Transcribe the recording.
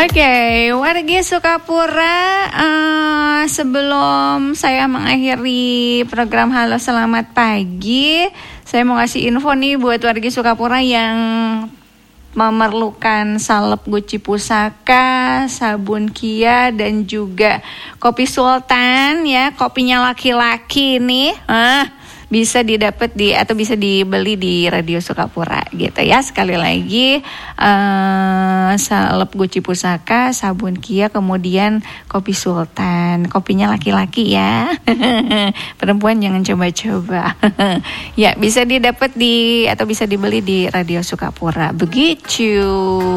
Oke, wargi Sukapura, sebelum saya mengakhiri program Halo Selamat Pagi, saya mau kasih info nih buat wargi Sukapura yang memerlukan salep Guci Pusaka, sabun Kia, dan juga kopi Sultan ya, kopinya laki-laki nih. Bisa didapat atau bisa dibeli di Radio Sukapura gitu ya. Sekali lagi salep Guci Pusaka, sabun Kia, kemudian kopi Sultan. Kopinya laki-laki ya. Perempuan jangan coba-coba. Ya, bisa didapat atau bisa dibeli di Radio Sukapura. Begitu.